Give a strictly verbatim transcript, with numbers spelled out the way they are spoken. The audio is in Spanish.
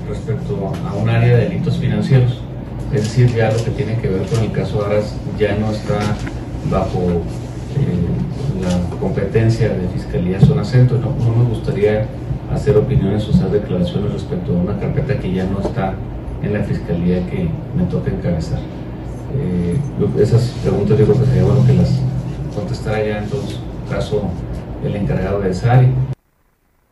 respecto a un área de delitos financieros. Es decir, ya lo que tiene que ver con el caso Aras ya no está bajo eh, la competencia de Fiscalía Zona Centro. No, no me gustaría hacer opiniones o hacer declaraciones respecto a una carpeta que ya no está en la Fiscalía que me toca encabezar. Eh, esas preguntas yo creo que sería bueno que las contestara ya en todo caso el encargado de esa área.